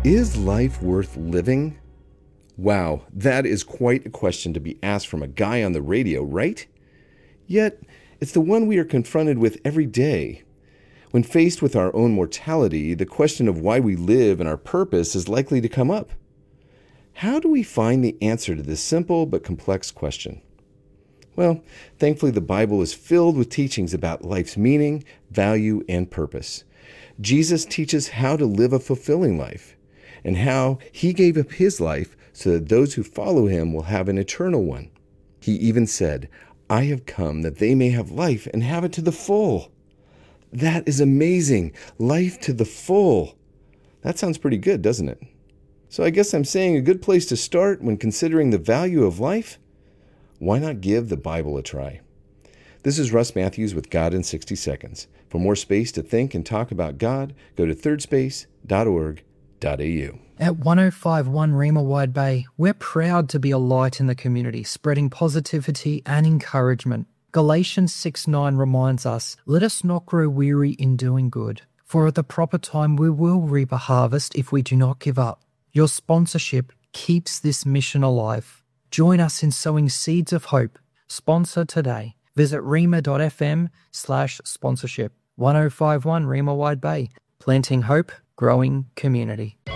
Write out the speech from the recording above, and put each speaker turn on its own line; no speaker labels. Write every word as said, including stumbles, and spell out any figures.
Is life worth living? Wow, that is quite a question to be asked from a guy on the radio, right? Yet, it's the one we are confronted with every day. When faced with our own mortality, the question of why we live and our purpose is likely to come up. How do we find the answer to this simple but complex question? Well, thankfully the Bible is filled with teachings about life's meaning, value, and purpose. Jesus teaches how to live a fulfilling life, and how he gave up his life so that those who follow him will have an eternal one. He even said, "I have come that they may have life and have it to the full." That is amazing. Life to the full. That sounds pretty good, doesn't it? So I guess I'm saying a good place to start when considering the value of life? Why not give the Bible a try? This is Russ Matthews with God in sixty seconds. For more space to think and talk about God, go to third space dot org.
At one oh five point one Rima Wide Bay, we're proud to be a light in the community, spreading positivity and encouragement. Galatians six nine reminds us, "Let us not grow weary in doing good, for at the proper time we will reap a harvest if we do not give up." Your sponsorship keeps this mission alive. Join us in sowing seeds of hope. Sponsor today. Visit rima.fm slash sponsorship. one oh five point one Rima Wide Bay, planting hope, growing community.